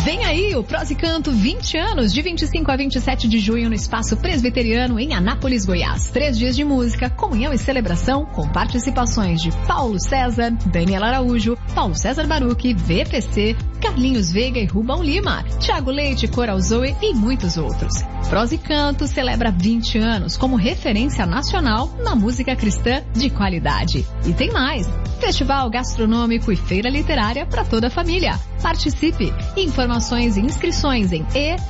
Vem aí o Prós e Canto 20 anos, de 25 a 27 de junho no Espaço Presbiteriano em Anápolis, Goiás. 3 dias de música, comunhão e celebração com participações de Paulo César, Daniel Araújo, Paulo César Baruch, VPC, Carlinhos Veiga e Rubão Lima, Thiago Leite, Coral Zoe e muitos outros. Prós e Canto celebra 20 anos como referência nacional na música cristã de qualidade. E tem mais! Festival gastronômico e feira literária para toda a família. Participe! Informações e inscrições em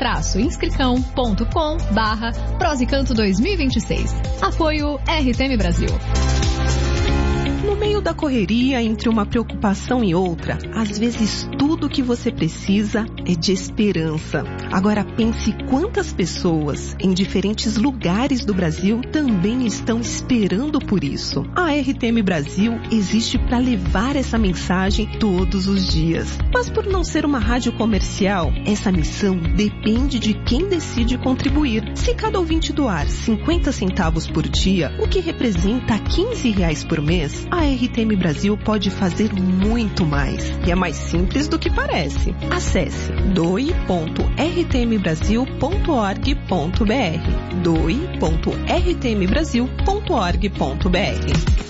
e-inscricão.com/Prós e Canto 2026. Apoio RTM Brasil. No meio da correria, entre uma preocupação e outra, às vezes tudo o que você precisa é de esperança. Agora pense quantas pessoas em diferentes lugares do Brasil também estão esperando por isso. A RTM Brasil existe para levar essa mensagem todos os dias. Mas por não ser uma rádio comercial, essa missão depende de quem decide contribuir. Se cada ouvinte doar 50 centavos por dia, o que representa R$15 por mês, a RTM Brasil pode fazer muito mais. E é mais simples do que parece. Acesse doe.rtmbrasil.org.br doe.rtmbrasil.org.br.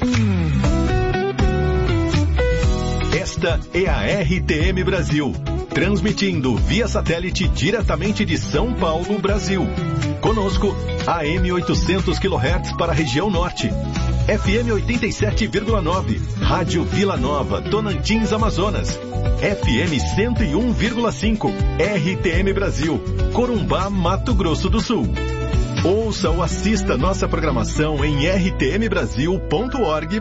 Esta é a RTM Brasil, transmitindo via satélite diretamente de São Paulo, Brasil. Conosco, AM 800 kHz para a região norte. FM 87,9, Rádio Vila Nova, Tonantins, Amazonas. FM 101,5, RTM Brasil, Corumbá, Mato Grosso do Sul. Ouça ou assista nossa programação em rtmbrasil.org.br.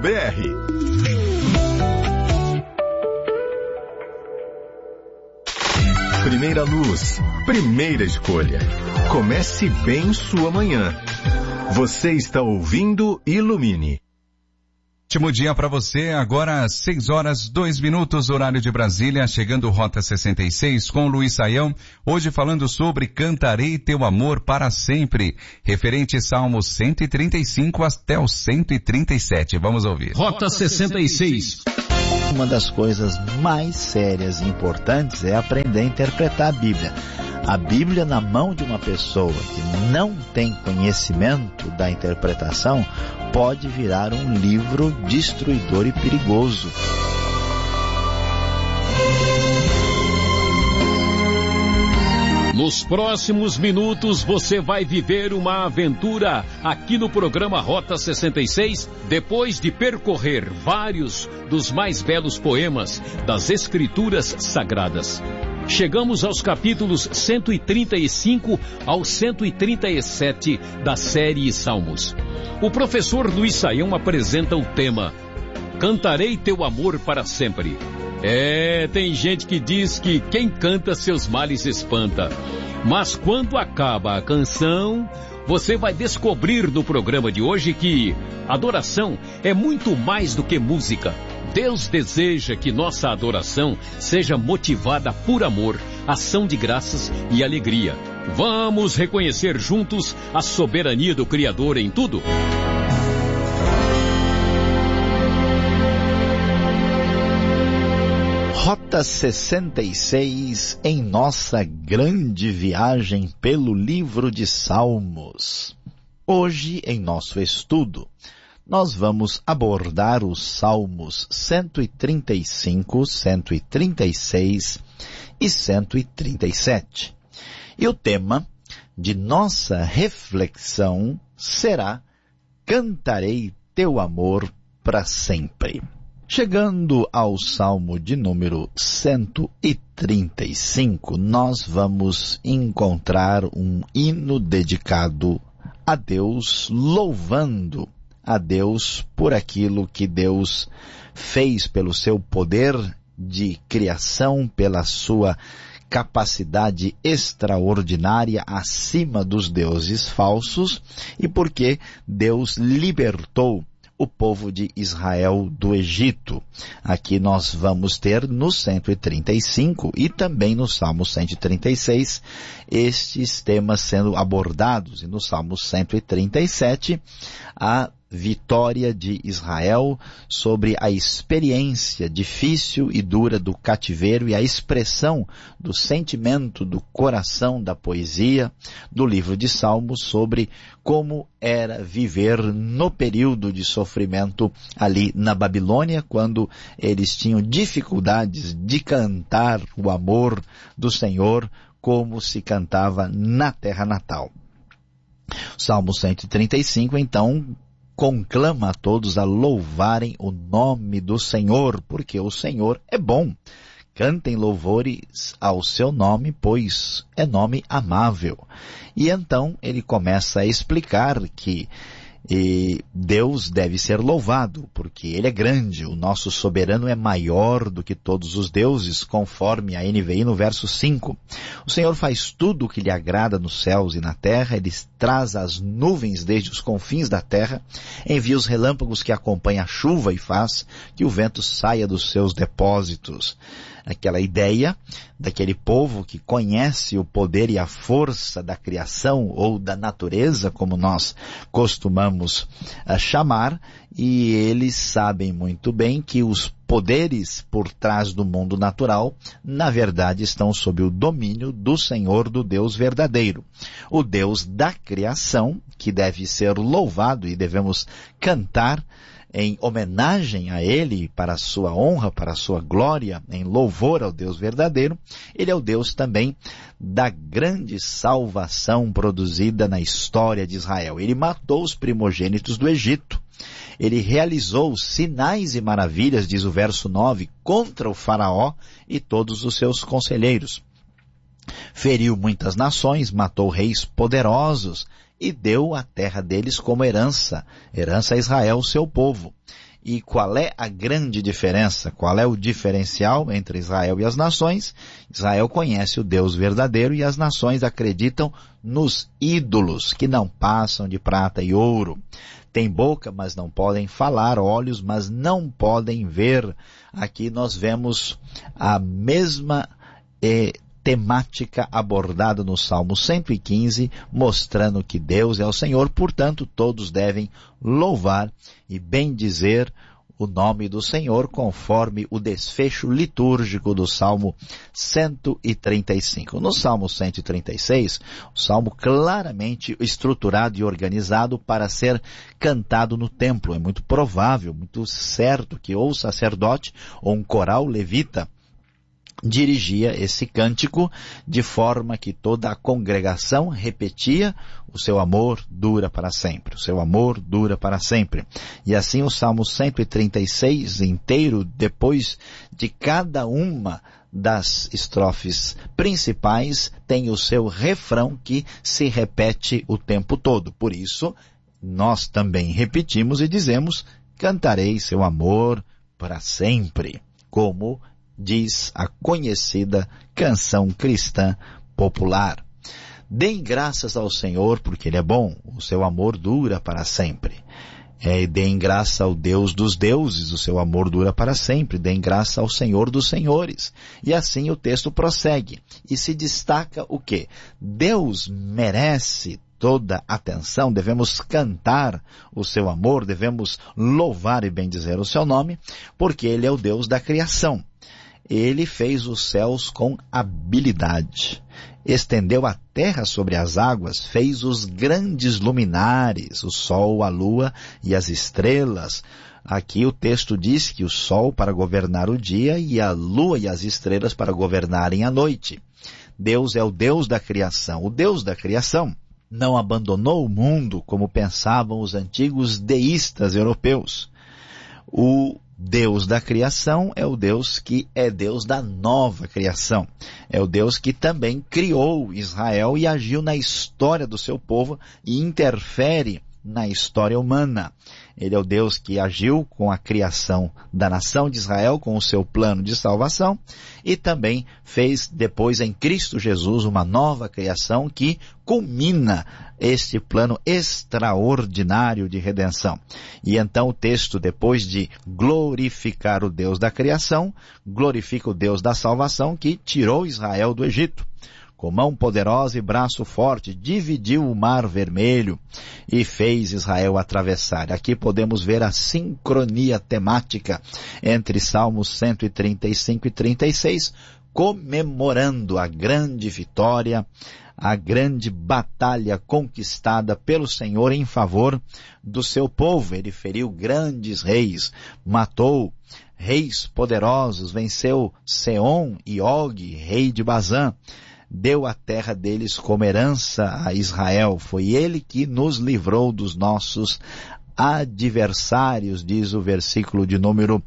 Primeira luz, primeira escolha. Comece bem sua manhã. Você está ouvindo Ilumine. Ótimo dia para você, agora 6h02, horário de Brasília, chegando Rota 66 com Luiz Saião, hoje falando sobre Cantarei Teu Amor para Sempre, referente Salmos 135 até o 137, vamos ouvir. Rota 66. Uma das coisas mais sérias e importantes é aprender a interpretar a Bíblia. A Bíblia na mão de uma pessoa que não tem conhecimento da interpretação pode virar um livro destruidor e perigoso. Nos próximos minutos você vai viver uma aventura aqui no programa Rota 66, depois de percorrer vários dos mais belos poemas das Escrituras Sagradas. Chegamos aos capítulos 135 ao 137 da série Salmos. O professor Luiz Saião apresenta o tema Cantarei Teu Amor para Sempre. Tem gente que diz que quem canta seus males espanta. Mas quando acaba a canção, você vai descobrir no programa de hoje que adoração é muito mais do que música. Deus deseja que nossa adoração seja motivada por amor, ação de graças e alegria. Vamos reconhecer juntos a soberania do Criador em tudo? Rota 66 em nossa grande viagem pelo livro de Salmos. Hoje, em nosso estudo, nós vamos abordar os Salmos 135, 136 e 137. E o tema de nossa reflexão será Cantarei Teu Amor para Sempre. Chegando ao Salmo de número 135, nós vamos encontrar um hino dedicado a Deus, louvando a Deus por aquilo que Deus fez pelo seu poder de criação, pela sua capacidade extraordinária acima dos deuses falsos e porque Deus libertou o povo de Israel do Egito. Aqui nós vamos ter no 135 e também no Salmo 136 estes temas sendo abordados. E no Salmo 137 a vitória de Israel, sobre a experiência difícil e dura do cativeiro e a expressão do sentimento do coração da poesia do livro de Salmos sobre como era viver no período de sofrimento ali na Babilônia, quando eles tinham dificuldades de cantar o amor do Senhor como se cantava na terra natal. O Salmo 135, então, conclama a todos a louvarem o nome do Senhor, porque o Senhor é bom. Cantem louvores ao seu nome, pois é nome amável. E então ele começa a explicar que Deus deve ser louvado, porque Ele é grande, o nosso soberano é maior do que todos os deuses, conforme a NVI no verso 5. O Senhor faz tudo o que lhe agrada nos céus e na terra, Ele traz as nuvens desde os confins da terra, envia os relâmpagos que acompanham a chuva e faz que o vento saia dos seus depósitos. Aquela ideia daquele povo que conhece o poder e a força da criação ou da natureza, como nós costumamos chamar, e eles sabem muito bem que os poderes por trás do mundo natural, na verdade, estão sob o domínio do Senhor, do Deus verdadeiro. O Deus da criação, que deve ser louvado e devemos cantar em homenagem a Ele, para a sua honra, para a sua glória, em louvor ao Deus verdadeiro. Ele é o Deus também da grande salvação produzida na história de Israel. Ele matou os primogênitos do Egito. Ele realizou sinais e maravilhas, diz o verso 9, contra o faraó e todos os seus conselheiros. Feriu muitas nações, matou reis poderosos, e deu a terra deles como herança a Israel, seu povo. E qual é a grande diferença? Qual é o diferencial entre Israel e as nações? Israel conhece o Deus verdadeiro e as nações acreditam nos ídolos, que não passam de prata e ouro. Tem boca, mas não podem falar, olhos, mas não podem ver. Aqui nós vemos a mesma temática abordada no Salmo 115, mostrando que Deus é o Senhor, portanto, todos devem louvar e bendizer o nome do Senhor, conforme o desfecho litúrgico do Salmo 135. No Salmo 136, o Salmo claramente estruturado e organizado para ser cantado no templo. É muito provável, muito certo que ou o sacerdote ou um coral levita dirigia esse cântico de forma que toda a congregação repetia: o seu amor dura para sempre, o seu amor dura para sempre. E assim o Salmo 136 inteiro, depois de cada uma das estrofes principais, tem o seu refrão que se repete o tempo todo. Por isso, nós também repetimos e dizemos: cantarei seu amor para sempre, como diz a conhecida canção cristã popular. Deem graças ao Senhor, porque Ele é bom, o seu amor dura para sempre. Deem graça ao Deus dos deuses, o seu amor dura para sempre. Deem graça ao Senhor dos senhores. E assim o texto prossegue. E se destaca o quê? Deus merece toda atenção, devemos cantar o seu amor, devemos louvar e bendizer o seu nome, porque Ele é o Deus da criação. Ele fez os céus com habilidade, estendeu a terra sobre as águas, fez os grandes luminares, o sol, a lua e as estrelas. Aqui o texto diz que o sol para governar o dia e a lua e as estrelas para governarem a noite. Deus é o Deus da criação. O Deus da criação não abandonou o mundo como pensavam os antigos deístas europeus. O Deus da criação é o Deus que é Deus da nova criação. É o Deus que também criou Israel e agiu na história do seu povo e interfere na história humana. Ele é o Deus que agiu com a criação da nação de Israel, com o seu plano de salvação, e também fez depois em Cristo Jesus uma nova criação que culmina este plano extraordinário de redenção. E então o texto, depois de glorificar o Deus da criação, glorifica o Deus da salvação que tirou Israel do Egito. com mão poderosa e braço forte, dividiu o mar vermelho e fez Israel atravessar. Aqui podemos ver a sincronia temática entre Salmos 135 e 36, comemorando a grande vitória, a grande batalha conquistada pelo Senhor em favor do seu povo. Ele feriu grandes reis, matou reis poderosos, venceu Seom e Og, rei de Bazã, deu a terra deles como herança a Israel. Foi ele que nos livrou dos nossos adversários, diz o versículo de número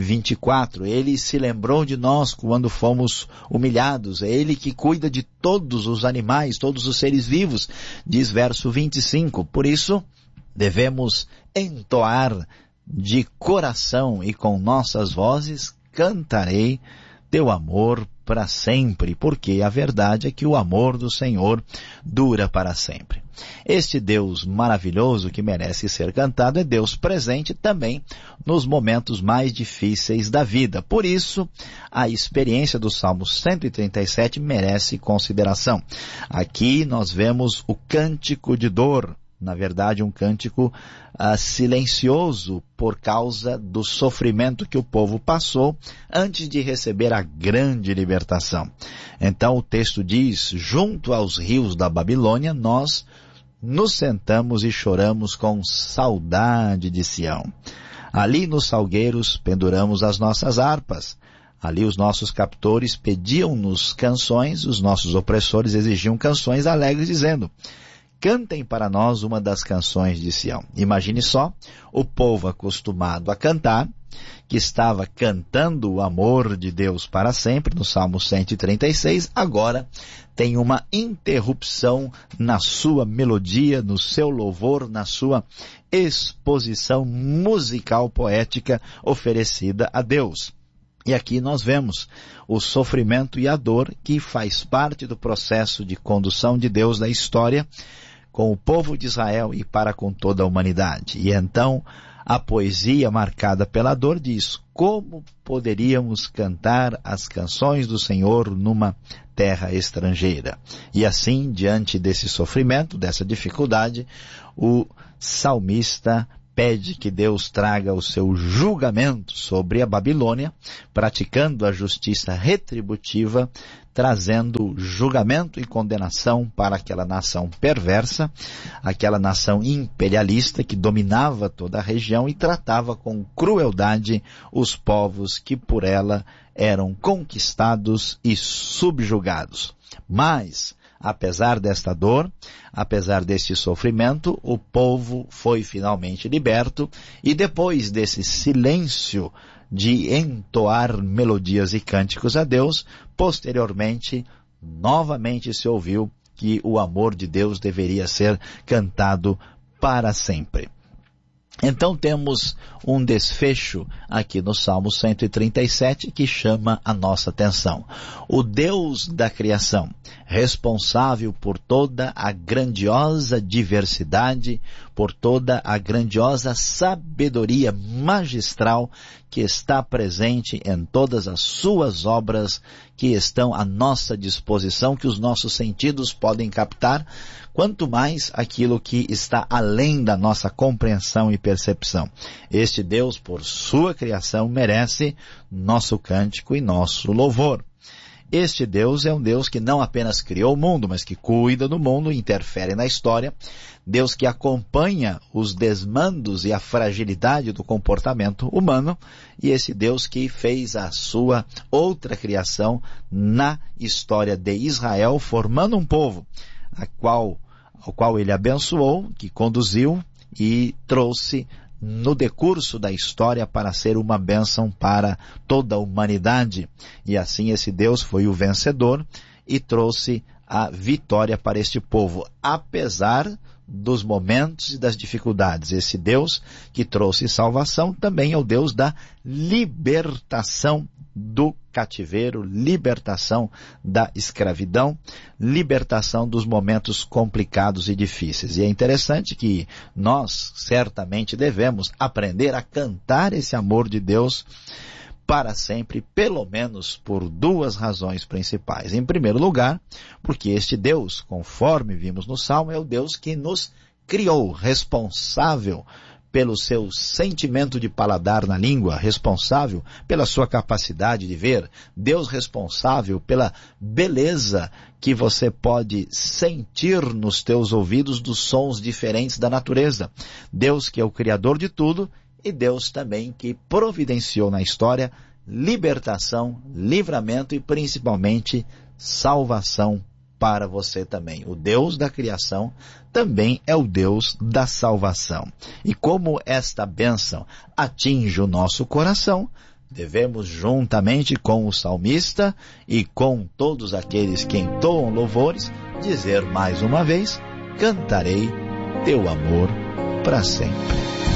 24. Ele se lembrou de nós quando fomos humilhados. É ele que cuida de todos os animais, todos os seres vivos, diz verso 25. Por isso, devemos entoar de coração e com nossas vozes, cantarei teu amor para sempre, porque a verdade é que o amor do Senhor dura para sempre. Este Deus maravilhoso que merece ser cantado é Deus presente também nos momentos mais difíceis da vida. Por isso, a experiência do Salmo 137 merece consideração. Aqui nós vemos o cântico de dor, na verdade um cântico silencioso por causa do sofrimento que o povo passou antes de receber a grande libertação. Então o texto diz, junto aos rios da Babilônia, nós nos sentamos e choramos com saudade de Sião. Ali nos salgueiros penduramos as nossas harpas. Ali os nossos captores pediam-nos canções, os nossos opressores exigiam canções alegres, dizendo, cantem para nós uma das canções de Sião. Imagine só, o povo acostumado a cantar, que estava cantando o amor de Deus para sempre, no Salmo 136, agora tem uma interrupção na sua melodia, no seu louvor, na sua exposição musical poética oferecida a Deus. E aqui nós vemos o sofrimento e a dor que faz parte do processo de condução de Deus na história com o povo de Israel e para com toda a humanidade. E então a poesia marcada pela dor diz, como poderíamos cantar as canções do Senhor numa terra estrangeira? E assim, diante desse sofrimento, dessa dificuldade, o salmista pede que Deus traga o seu julgamento sobre a Babilônia, praticando a justiça retributiva, trazendo julgamento e condenação para aquela nação perversa, aquela nação imperialista que dominava toda a região e tratava com crueldade os povos que por ela eram conquistados e subjugados. Mas, apesar desta dor, apesar deste sofrimento, o povo foi finalmente liberto e depois desse silêncio de entoar melodias e cânticos a Deus, posteriormente, novamente se ouviu que o amor de Deus deveria ser cantado para sempre. Então temos um desfecho aqui no Salmo 137 que chama a nossa atenção. O Deus da criação, responsável por toda a grandiosa diversidade, por toda a grandiosa sabedoria magistral que está presente em todas as suas obras que estão à nossa disposição, que os nossos sentidos podem captar, quanto mais aquilo que está além da nossa compreensão e percepção. Este Deus, por sua criação, merece nosso cântico e nosso louvor. Este Deus é um Deus que não apenas criou o mundo, mas que cuida do mundo, interfere na história. Deus que acompanha os desmandos e a fragilidade do comportamento humano. E esse Deus que fez a sua outra criação na história de Israel, formando um povo, ao qual ele abençoou, que conduziu e trouxe no decurso da história para ser uma bênção para toda a humanidade. E assim esse Deus foi o vencedor e trouxe a vitória para este povo, apesar dos momentos e das dificuldades. Esse Deus que trouxe salvação também é o Deus da libertação do cativeiro, libertação da escravidão, libertação dos momentos complicados e difíceis. E é interessante que nós certamente devemos aprender a cantar esse amor de Deus para sempre, pelo menos por duas razões principais. Em primeiro lugar, porque este Deus, conforme vimos no Salmo, é o Deus que nos criou, responsável pelo seu sentimento de paladar na língua, responsável pela sua capacidade de ver, Deus responsável pela beleza que você pode sentir nos teus ouvidos dos sons diferentes da natureza. Deus que é o Criador de tudo e Deus também que providenciou na história libertação, livramento e principalmente salvação para você também. O Deus da criação também é o Deus da salvação. E como esta bênção atinge o nosso coração, devemos juntamente com o salmista e com todos aqueles que entoam louvores, dizer mais uma vez, cantarei teu amor para sempre.